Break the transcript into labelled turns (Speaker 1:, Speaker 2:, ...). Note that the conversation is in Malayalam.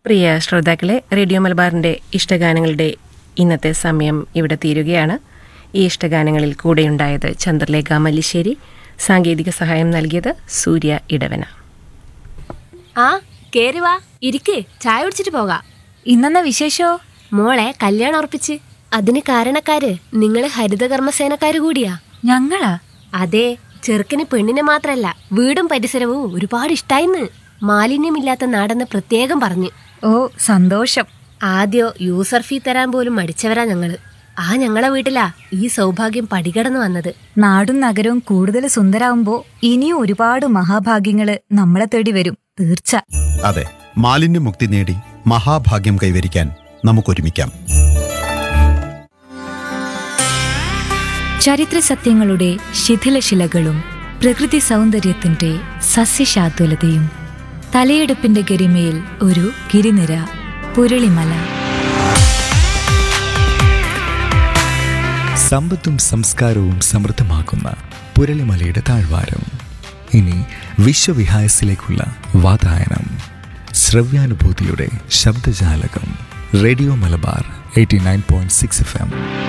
Speaker 1: പ്രിയ ശ്രോതാക്കളെ, റേഡിയോ മലബാറിൻ്റെ ഇഷ്ടഗാനങ്ങളുടെ ഇന്നത്തെ സമയം ഇവിടെ തീരുകയാണ്. ഈ ഇഷ്ടഗാനങ്ങളിൽ കൂടെയുണ്ടായത് ചന്ദ്രലേഖ മല്ലിശ്ശേരി, സാങ്കേതിക സഹായം നൽകിയത് സൂര്യ ഇടവന.
Speaker 2: ആ കേറി വാ, ഇരിക്ക്, ചായ കുടിച്ചിട്ട് പോകാം.
Speaker 3: ഇന്നെന്ന വിശേഷോ?
Speaker 2: മോളെ കല്യാണം ഉറപ്പിച്ച്. അതിന് കാരണക്കാര് നിങ്ങള് ഹരിതകർമ്മസേനക്കാര് കൂടിയാ.
Speaker 3: ഞങ്ങളാ?
Speaker 2: അതെ, ചെറുക്കന് പെണ്ണിനെ മാത്രല്ല വീടും പരിസരവും ഒരുപാട് ഇഷ്ടായിന്ന്. മാലിന്യമില്ലാത്ത നാടെന്ന് പ്രത്യേകം പറഞ്ഞു.
Speaker 3: ഓ സന്തോഷം.
Speaker 2: ആദ്യം യൂസർ ഫീ തരാൻ പോലും മടിച്ചവരാ ഞങ്ങള്. ഞങ്ങളെ വീട്ടിലാ ഈ സൗഭാഗ്യം പടികടന്നു വന്നത്.
Speaker 3: നാടും നഗരവും കൂടുതൽ സുന്ദരാവുമ്പോ ഇനിയും ഒരുപാട് മഹാഭാഗ്യങ്ങള് നമ്മളെ തേടി വരും, തീർച്ച.
Speaker 4: അതെ, മാലിന്യമുക്തി നേടി മഹാഭാഗ്യം കൈവരിക്കാൻ നമുക്കൊരുമിക്കാം.
Speaker 3: ചരിത്ര സത്യങ്ങളുടെ ശിഥിലശിലകളും പ്രകൃതി സൗന്ദര്യത്തിന്റെ സസ്യശാതുലതയും തലയെടുപ്പിന്റെ ഗരിമയിൽ ഒരു ഗിരിനിര, പുരളിമല.
Speaker 5: സമ്പത്തും സംസ്കാരവും സമൃദ്ധമാക്കുന്ന പുരളിമലയുടെ താഴ്വാരം. ഇനി വിശ്വവിഹായസിലേക്കുള്ള വാതായനം. ശ്രവ്യാനുഭൂതിയുടെ ശബ്ദജാലകം. Radio Malabar 89.6 FM.